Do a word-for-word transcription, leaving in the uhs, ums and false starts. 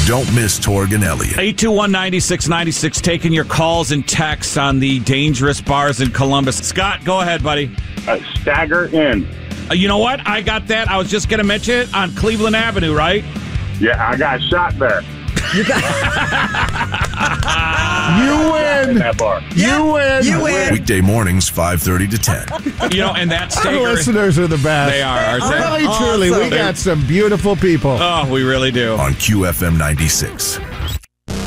Don't miss Torg and Elliott. eight two one, nine six nine six, taking your calls and texts on the dangerous bars in Columbus. Scott, go ahead, buddy. Uh, Stagger Inn. Uh, you know what? I got that. I was just going to mention it on Cleveland Avenue, right? Yeah, I got shot there. You got You win. In that bar. You win. You win. Weekday mornings, five thirty to ten. You know, and that Our Stager. listeners are the best. They are, aren't they? Really, truly, we Awesome. got some beautiful people. Oh, we really do. On Q F M ninety-six.